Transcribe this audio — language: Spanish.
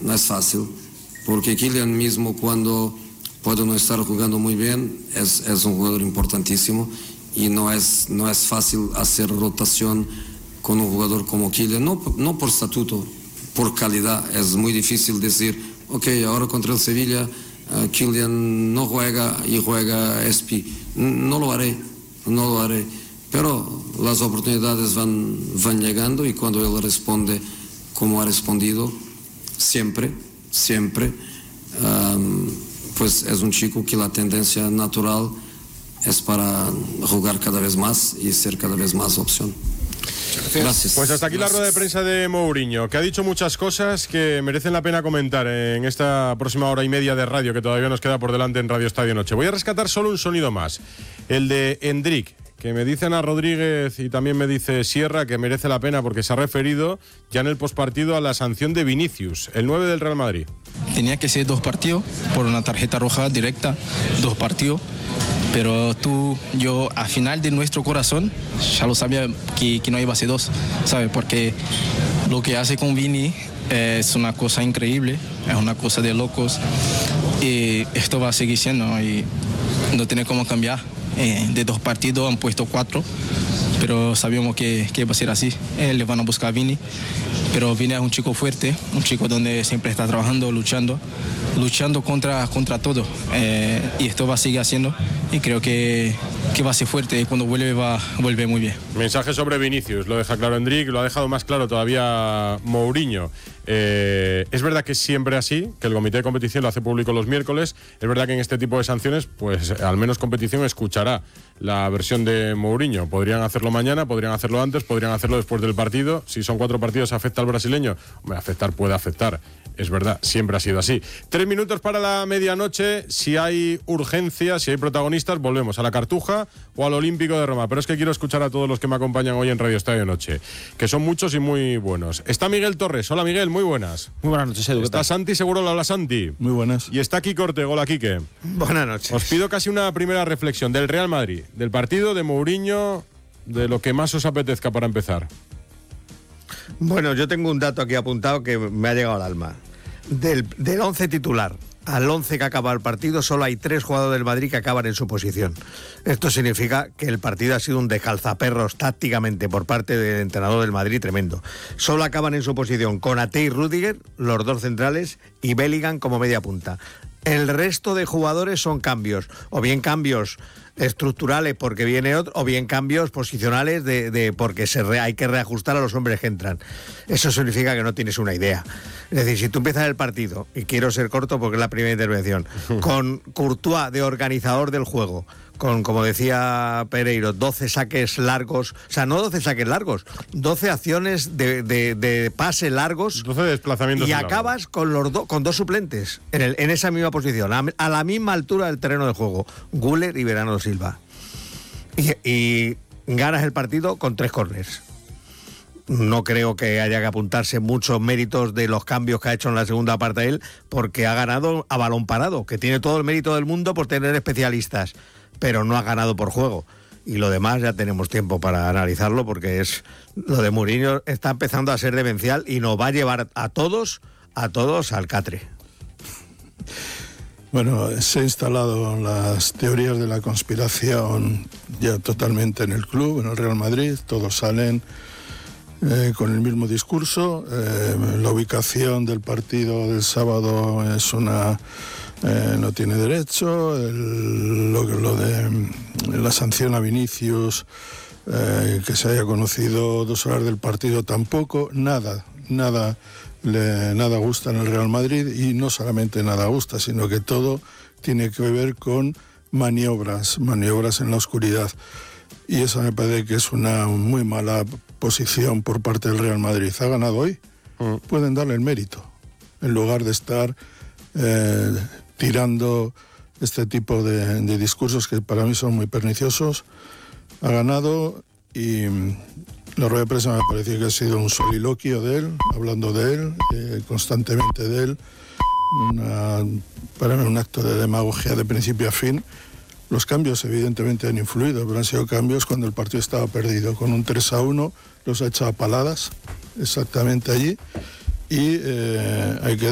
no es fácil, porque Kylian mismo cuando puede no estar jugando muy bien, es un jugador importantísimo y no es fácil hacer rotación con un jugador como Kylian, no por estatuto, por calidad. Es muy difícil decir, ok, ahora contra el Sevilla Kylian no juega y juega Espi. No lo haré, pero las oportunidades van llegando y cuando él responde como ha respondido siempre, pues es un chico que la tendencia natural es para jugar cada vez más y ser cada vez más opción. Gracias. Pues hasta aquí la rueda de prensa de Mourinho, que ha dicho muchas cosas que merecen la pena comentar en esta próxima hora y media de radio que todavía nos queda por delante en Radio Estadio Noche. Voy a rescatar solo un sonido más, el de Endrick, que me dice Ana Rodríguez y también me dice Sierra que merece la pena porque se ha referido ya en el postpartido a la sanción de Vinicius, el 9 del Real Madrid. Tenía que ser 2 partidos por una tarjeta roja directa, 2 partidos. Pero yo al final de nuestro corazón ya lo sabía que no iba a ser 2, ¿sabes? Porque lo que hace con Vini es una cosa increíble, es una cosa de locos y esto va a seguir siendo y no tiene cómo cambiar. De 2 partidos han puesto 4, pero sabíamos que iba a ser así. Le van a buscar a Vini, pero Vini es un chico fuerte, un chico donde siempre está trabajando, luchando contra todo, y esto va a seguir haciendo y creo que va a ser fuerte y cuando vuelve va a volver muy bien. Mensaje sobre Vinicius, lo deja claro Endrick, lo ha dejado más claro todavía Mourinho. Es verdad que es siempre así, que el comité de competición lo hace público los miércoles. Es verdad que en este tipo de sanciones, pues al menos competición escuchará la versión de Mourinho. Podrían hacerlo mañana, podrían hacerlo antes, podrían hacerlo después del partido. Si son 4 partidos, ¿afecta al brasileño? Hombre, afectar puede afectar. Es verdad, siempre ha sido así. 3 minutos para la medianoche. Si hay urgencia, si hay protagonistas, volvemos a la Cartuja o al Olímpico de Roma. Pero es que quiero escuchar a todos los que me acompañan hoy en Radio Estadio Noche, que son muchos y muy buenos. Está Miguel Torres. Hola, Miguel, muy buenas. Muy buenas noches, Edu. Está Santi Seguro, hola Santi. Muy buenas. Y está Quique Ortega. Hola, Quique. Buenas noches. Os pido casi una primera reflexión del Real Madrid, del partido, de Mourinho, de lo que más os apetezca para empezar. Bueno, yo tengo un dato aquí apuntado que me ha llegado al alma. Del 11 titular al 11 que acaba el partido, solo hay 3 jugadores del Madrid que acaban en su posición. Esto significa que el partido ha sido un descalzaperros tácticamente por parte del entrenador del Madrid tremendo. Solo acaban en su posición Konaté y Rüdiger, los 2 centrales, y Bellingham como media punta. El resto de jugadores son cambios, o bien cambios estructurales porque viene otro, o bien cambios posicionales porque hay que reajustar a los hombres que entran. Eso significa que no tienes una idea. Es decir, si tú empiezas el partido, y quiero ser corto porque es la primera intervención, con Courtois de organizador del juego, con, como decía Pereiro, 12 saques largos, o sea, no 12 saques largos, 12 acciones de pase largos, 12 desplazamientos y acabas con 2 suplentes en esa misma posición, a la misma altura del terreno de juego, Güler y Bernardo Silva, y ganas el partido con 3 córners. No creo que haya que apuntarse muchos méritos de los cambios que ha hecho en la segunda parte él, porque ha ganado a balón parado, que tiene todo el mérito del mundo por tener especialistas, pero no ha ganado por juego. Y lo demás ya tenemos tiempo para analizarlo, porque lo de Mourinho está empezando a ser demencial y nos va a llevar a todos al catre. Bueno, se han instalado las teorías de la conspiración ya totalmente en el club, en el Real Madrid. Todos salen con el mismo discurso. La ubicación del partido del sábado es no tiene derecho. Lo de la sanción a Vinicius, que se haya conocido 2 horas del partido, tampoco. Nada gusta en el Real Madrid, y no solamente nada gusta, sino que todo tiene que ver con maniobras en la oscuridad. Y eso me parece que es una muy mala posición por parte del Real Madrid. Ha ganado hoy, pueden darle el mérito, en lugar de estar tirando este tipo de discursos que para mí son muy perniciosos. Ha ganado, y la rueda de prensa me pareció que ha sido un soliloquio de él, hablando de él, constantemente de él. Para mí un acto de demagogia de principio a fin. Los cambios evidentemente han influido, pero han sido cambios cuando el partido estaba perdido. Con un 3-1 los ha echado a paladas exactamente allí, y hay que